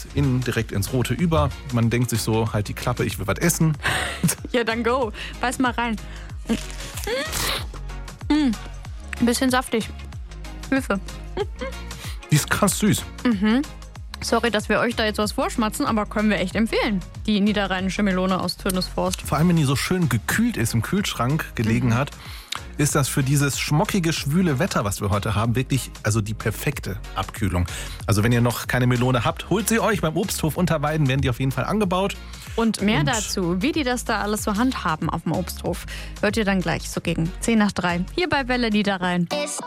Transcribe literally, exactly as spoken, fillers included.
geht's innen direkt ins Rote über. Man denkt sich so, halt die Klappe, ich will was essen. Ja, dann go. Beiß mal rein. Mm. Ein bisschen saftig. Hilfe. Die ist krass süß. Mhm. Sorry, dass wir euch da jetzt was vorschmatzen, aber können wir echt empfehlen. Die niederrheinische Melone aus Tönisforst. Vor allem, wenn die so schön gekühlt ist, im Kühlschrank gelegen mhm. hat, ist das für dieses schmockige, schwüle Wetter, was wir heute haben, wirklich also die perfekte Abkühlung. Also wenn ihr noch keine Melone habt, holt sie euch. Beim Obsthof Unterweiden werden die auf jeden Fall angebaut. Und mehr Und dazu, wie die das da alles so handhaben auf dem Obsthof, hört ihr dann gleich so gegen zehn nach drei hier bei Welle Niederrhein.